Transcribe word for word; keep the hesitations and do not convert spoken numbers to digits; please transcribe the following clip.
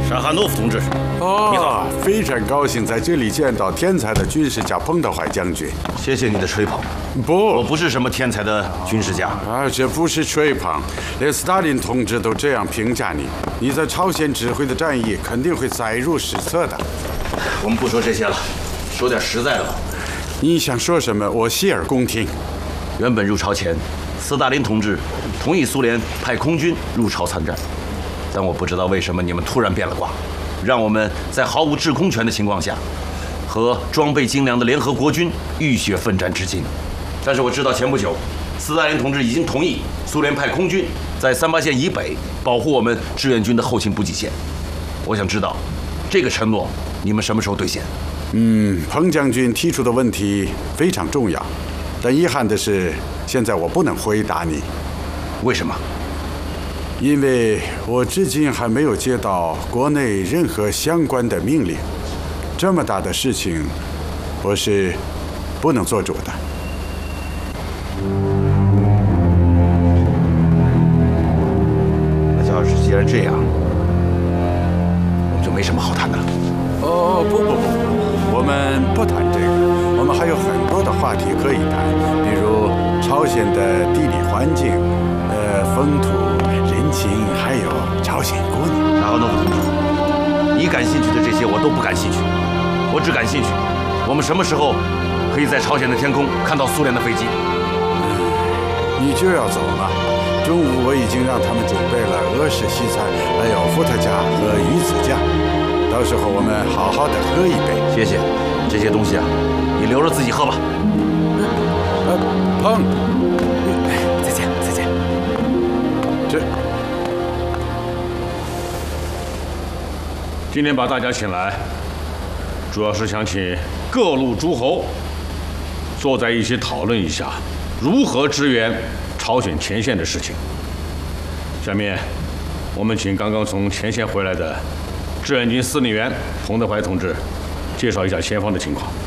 沙哈诺夫同志。 哦， 你好， 非常高兴在这里见到天才的军事家彭德怀将军。 谢谢你的吹捧。 不， 我不是什么天才的军事家。 啊，这不是吹捧，连斯大林同志都这样评价你。你在朝鲜指挥的战役肯定会载入史册的。 我们不说这些了，说点实在的话。 你想说什么？我洗耳恭听。 原本入朝前，斯大林同志同意苏联派空军入朝参战，但我不知道为什么你们突然变了卦，让我们在毫无制空权的情况下，和装备精良的联合国军浴血奋战至今。但是我知道前不久，斯大林同志已经同意苏联派空军在三八线以北保护我们志愿军的后勤补给线。我想知道，这个承诺你们什么时候兑现？ 嗯，彭将军提出的问题非常重要，但遗憾的是，现在我不能回答你。 为什么？ 因为我至今还没有接到国内任何相关的命令，这么大的事情，我是不能做主的。 那要是既然这样，我们就没什么好谈的了。 哦，不不不不，我们不谈这个，我们还有很多的话题可以谈，比如朝鲜的地理环境、呃，风土人情，还有朝鲜姑娘。 沙哈诺夫同志，你感兴趣的这些我都不感兴趣，我只感兴趣，我们什么时候可以在朝鲜的天空看到苏联的飞机？ 你就要走吗？中午我已经让他们准备了俄式西餐，还有伏特加和鱼子酱。到时候我们好好的喝一杯。 谢谢，这些东西啊，你留着自己喝吧。 呃，彭， 再见，再见。 这今天把大家请来，主要是想请各路诸侯坐在一起讨论一下如何支援朝鲜前线的事情。下面，我们请刚刚从前线回来的志愿军司令员彭德怀同志介绍一下前方的情况。